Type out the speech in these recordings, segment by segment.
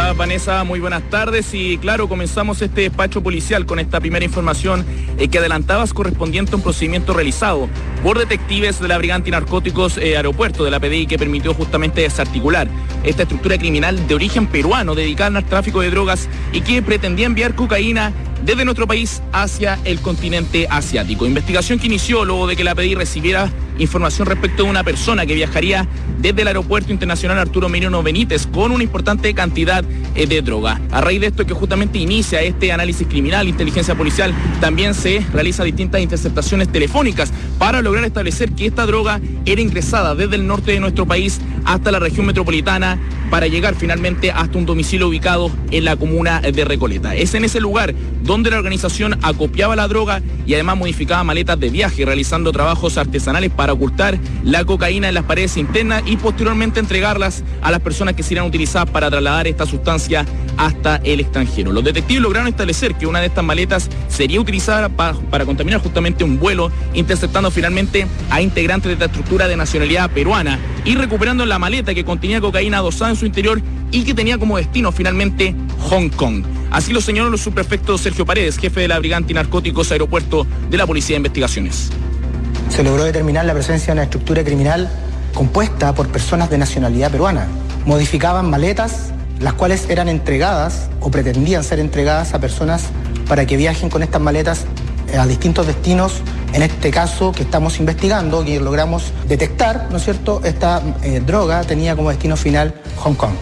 gracias, Vanessa, muy buenas tardes. Y claro, comenzamos este despacho policial con esta primera información que adelantabas, correspondiente a un procedimiento realizado por detectives de la Brigada Antinarcóticos Aeropuerto de la PDI, que permitió justamente desarticular esta estructura criminal de origen peruano dedicada al tráfico de drogas y que pretendía enviar cocaína desde nuestro país hacia el continente asiático. Investigación que inició luego de que la PDI recibiera información respecto de una persona que viajaría desde el Aeropuerto Internacional Arturo Merino Benítez con una importante cantidad de droga. A raíz de esto que justamente inicia este análisis criminal, inteligencia policial, también se realiza distintas interceptaciones telefónicas para lograr establecer que esta droga era ingresada desde el norte de nuestro país hasta la región metropolitana para llegar finalmente hasta un domicilio ubicado en la comuna de Recoleta. Es en ese lugar donde la organización acopiaba la droga y además modificaba maletas de viaje, realizando trabajos artesanales para ocultar la cocaína en las paredes internas y posteriormente entregarlas a las personas que serían utilizadas para trasladar esta sustancia hasta el extranjero. Los detectives lograron establecer que una de estas maletas sería utilizada para contaminar justamente un vuelo, interceptando finalmente a integrantes de esta estructura de nacionalidad peruana y recuperando la maleta que contenía cocaína adosada en su interior y que tenía como destino finalmente Hong Kong. Así lo señaló el subprefecto Sergio Paredes, jefe de la Brigada Antinarcóticos Aeropuerto de la Policía de Investigaciones. Se logró determinar la presencia de una estructura criminal compuesta por personas de nacionalidad peruana. Modificaban maletas, las cuales eran entregadas o pretendían ser entregadas a personas para que viajen con estas maletas a distintos destinos. En este caso que estamos investigando, que logramos detectar, ¿no es cierto?, esta droga tenía como destino final Hong Kong.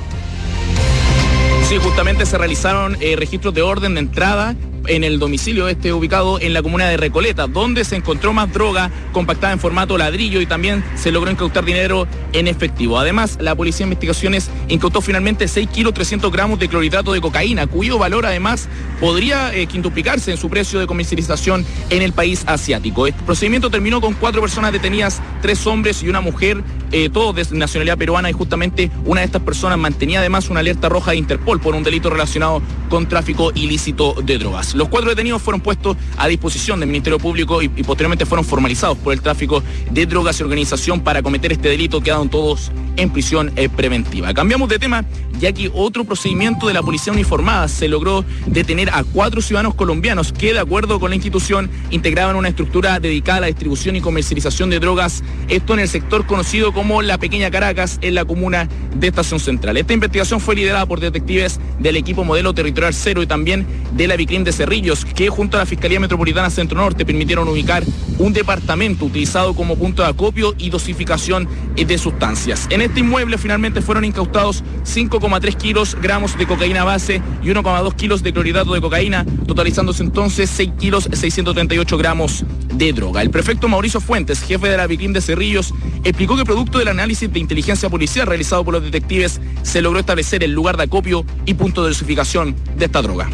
Sí, justamente se realizaron registros de orden de entrada en el domicilio ubicado en la comuna de Recoleta, donde se encontró más droga compactada en formato ladrillo y también se logró incautar dinero en efectivo. Además, la Policía de Investigaciones incautó finalmente 6 kilos 300 gramos de clorhidrato de cocaína, cuyo valor además podría quintuplicarse en su precio de comercialización en el país asiático. Este procedimiento terminó con 4 personas detenidas, 3 hombres y una mujer, todos de nacionalidad peruana, y justamente una de estas personas mantenía además una alerta roja de Interpol por un delito relacionado con tráfico ilícito de drogas. Los 4 detenidos fueron puestos a disposición del Ministerio Público y posteriormente fueron formalizados por el tráfico de drogas y organización para cometer este delito. Quedaron todos en prisión preventiva. Cambiamos de tema, ya que otro procedimiento de la policía uniformada se logró detener a 4 ciudadanos colombianos que, de acuerdo con la institución, integraban una estructura dedicada a la distribución y comercialización de drogas, esto en el sector conocido como la Pequeña Caracas, en la comuna de Estación Central. Esta investigación fue liderada por detectives del equipo Modelo Territorial 0 y también de la Vicrim de Cerrillos, que junto a la Fiscalía Metropolitana Centro Norte permitieron ubicar un departamento utilizado como punto de acopio y dosificación de sustancias. En este inmueble finalmente fueron incautados 5,3 gramos de cocaína base y 1,2 kilos de clorhidrato de cocaína, totalizándose entonces 6 kilos 638 gramos de droga. El prefecto Mauricio Fuentes, jefe de la Vicrim de Cerrillos, explicó que producto del análisis de inteligencia policial realizado por los detectives se logró establecer el lugar de acopio y punto de dosificación de esta droga.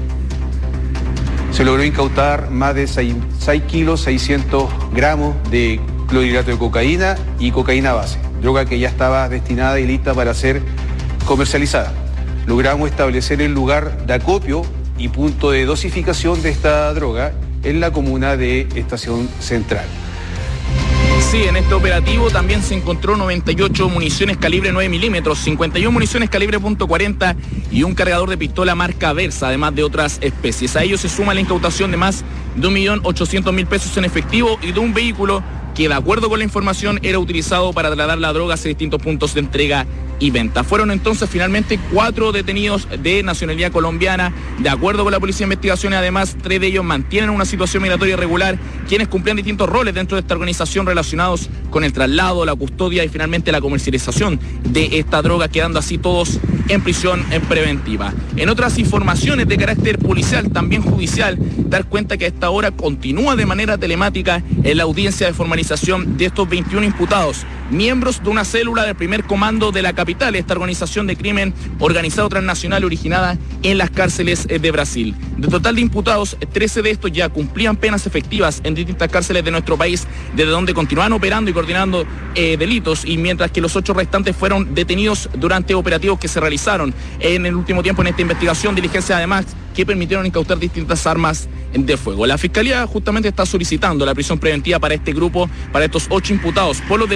Se logró incautar más de 6 kilos 600 gramos de clorhidrato de cocaína y cocaína base, droga que ya estaba destinada y lista para ser comercializada. Logramos establecer el lugar de acopio y punto de dosificación de esta droga en la comuna de Estación Central. Sí, en este operativo también se encontró 98 municiones calibre 9 milímetros, 51 municiones calibre .40 y un cargador de pistola marca Versa, además de otras especies. A ello se suma la incautación de más de 1.800.000 pesos en efectivo y de un vehículo que, de acuerdo con la información, era utilizado para trasladar la droga hacia distintos puntos de entrega y venta. Fueron entonces finalmente 4 detenidos de nacionalidad colombiana. De acuerdo con la Policía de Investigaciones, además, 3 de ellos mantienen una situación migratoria irregular, quienes cumplían distintos roles dentro de esta organización relacionados con el traslado, la custodia y finalmente la comercialización de esta droga, quedando así todos en prisión preventiva. En otras informaciones de carácter policial, también judicial, dar cuenta que a esta hora continúa de manera telemática en la audiencia de formalización de estos 21 imputados, miembros de una célula del primer comando de la capital, esta organización de crimen organizado transnacional originada en las cárceles de Brasil. De total de imputados, 13 de estos ya cumplían penas efectivas en distintas cárceles de nuestro país, desde donde continuaban operando y coordinando delitos, y mientras que los 8 restantes fueron detenidos durante operativos que se realizaron en el último tiempo en esta investigación, diligencia además que permitieron incautar distintas armas de fuego. La Fiscalía justamente está solicitando la prisión preventiva para este grupo, para estos 8 imputados por los delitos de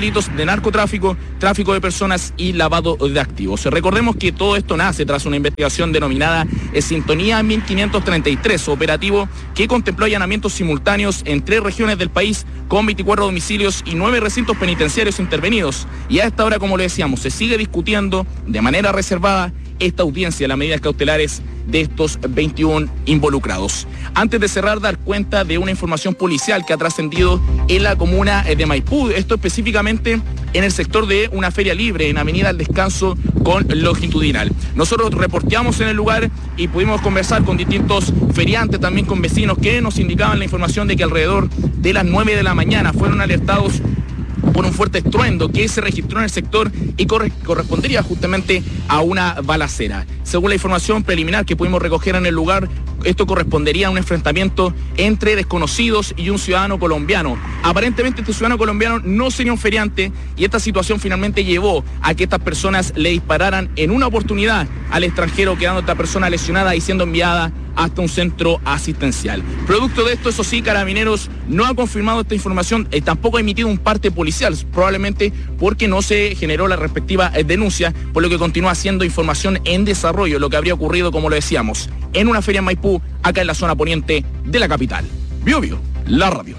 narcotráfico, tráfico de personas y lavado de activos. Recordemos que todo esto nace tras una investigación denominada Sintonía 1533, operativo que contempló allanamientos simultáneos en 3 regiones del país con 24 domicilios y 9 recintos penitenciarios intervenidos. Y a esta hora, como le decíamos, se sigue discutiendo de manera reservada esta audiencia, las medidas cautelares de estos 21 involucrados. Antes de cerrar, dar cuenta de una información policial que ha trascendido en la comuna de Maipú, esto específicamente en el sector de una feria libre en Avenida El Descanso con longitudinal. Nosotros reporteamos en el lugar y pudimos conversar con distintos feriantes, también con vecinos que nos indicaban la información de que alrededor de las 9 de la mañana fueron alertados por un fuerte estruendo que se registró en el sector y correspondería justamente a una balacera. Según la información preliminar que pudimos recoger en el lugar, esto correspondería a un enfrentamiento entre desconocidos y un ciudadano colombiano. Aparentemente este ciudadano colombiano no sería un feriante y esta situación finalmente llevó a que estas personas le dispararan en una oportunidad al extranjero, quedando esta persona lesionada y siendo enviada hasta un centro asistencial. Producto de esto, eso sí, Carabineros no ha confirmado esta información, tampoco ha emitido un parte policial, probablemente porque no se generó la respectiva denuncia, por lo que continúa siendo información en desarrollo, lo que habría ocurrido, como lo decíamos, en una feria en Maipú, acá en la zona poniente de la capital. Bio Bio, la radio.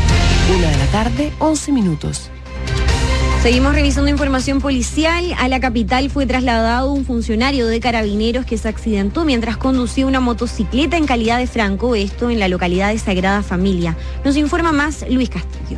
1:11 p.m. Seguimos revisando información policial. A la capital fue trasladado un funcionario de Carabineros que se accidentó mientras conducía una motocicleta en calidad de franco, esto en la localidad de Sagrada Familia. Nos informa más Luis Castillo.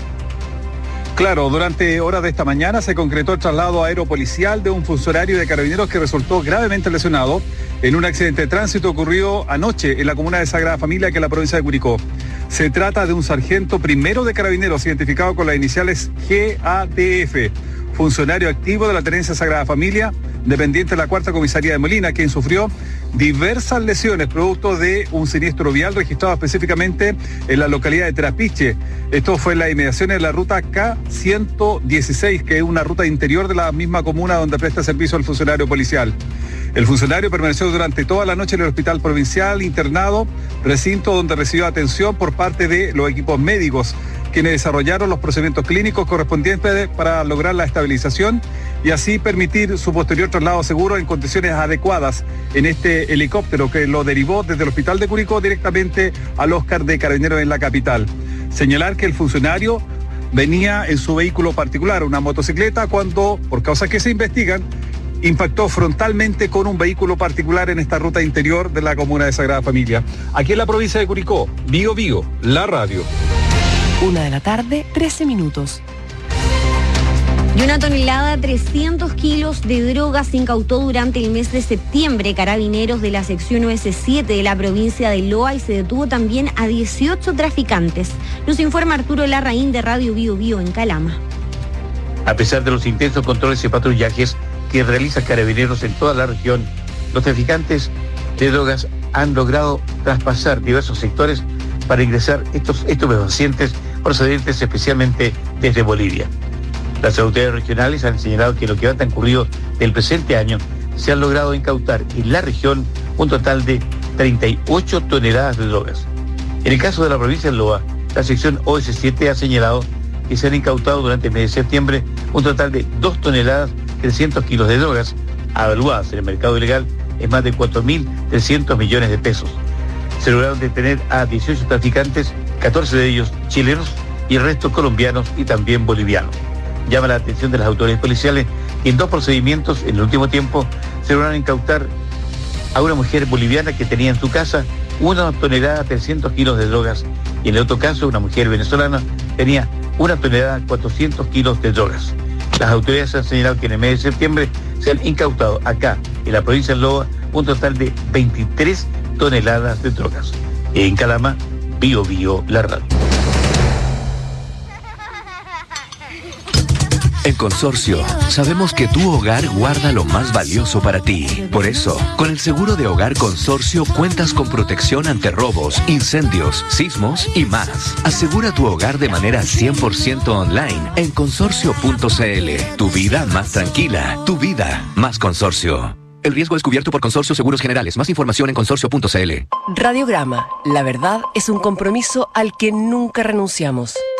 Claro, durante horas de esta mañana se concretó el traslado aeropolicial de un funcionario de Carabineros que resultó gravemente lesionado en un accidente de tránsito ocurrido anoche en la comuna de Sagrada Familia, que es la provincia de Curicó. Se trata de un sargento primero de Carabineros identificado con las iniciales GADF, funcionario activo de la Tenencia Sagrada Familia, dependiente de la 4ª Comisaría de Molina, quien sufrió diversas lesiones producto de un siniestro vial registrado específicamente en la localidad de Trapiche. Esto fue en las inmediaciones de la ruta K116, que es una ruta interior de la misma comuna donde presta servicio el funcionario policial. El funcionario permaneció durante toda la noche en el hospital provincial internado, recinto donde recibió atención por parte de los equipos médicos, quienes desarrollaron los procedimientos clínicos correspondientes para lograr la estabilización y así permitir su posterior traslado seguro en condiciones adecuadas en este helicóptero que lo derivó desde el hospital de Curicó directamente al Oscar de Carabineros en la capital. Señalar que el funcionario venía en su vehículo particular, una motocicleta, cuando, por causas que se investigan, impactó frontalmente con un vehículo particular en esta ruta interior de la comuna de Sagrada Familia. Aquí en la provincia de Curicó, Bio Bio, la radio. 1:13 p.m. Y 1 tonelada, 300 kilos de drogas se incautó durante el mes de septiembre. Carabineros de la sección OS7 de la provincia de Loa y se detuvo también a 18 traficantes. Nos informa Arturo Larraín de Radio Bio Bio en Calama. A pesar de los intensos controles y patrullajes que realiza Carabineros en toda la región, los traficantes de drogas han logrado traspasar diversos sectores para ingresar estos estupefacientes procedentes especialmente desde Bolivia. Las autoridades regionales han señalado que en lo que va transcurrido del presente año se han logrado incautar en la región un total de 38 toneladas de drogas. En el caso de la provincia de Loa, la sección OS7 ha señalado que se han incautado durante el mes de septiembre un total de 2 toneladas 300 kilos de drogas, avaluadas en el mercado ilegal en más de 4.300 millones de pesos. Se lograron detener a 18 traficantes, 14 de ellos chilenos y el resto colombianos y también bolivianos. Llama la atención de las autoridades policiales que en 2 procedimientos en el último tiempo se lograron incautar a una mujer boliviana que tenía en su casa 1 tonelada 300 kilos de drogas y en el otro caso una mujer venezolana tenía 1 tonelada 400 kilos de drogas. Las autoridades han señalado que en el mes de septiembre se han incautado acá, en la provincia de Loa, un total de 23 toneladas de drogas. En Calama, Bio Bio, la radio. En Consorcio, sabemos que tu hogar guarda lo más valioso para ti. Por eso, con el seguro de hogar Consorcio cuentas con protección ante robos, incendios, sismos y más. Asegura tu hogar de manera 100% online en consorcio.cl. Tu vida más tranquila, tu vida más Consorcio. El riesgo es cubierto por Consorcio Seguros Generales. Más información en consorcio.cl. Radiograma. La verdad es un compromiso al que nunca renunciamos.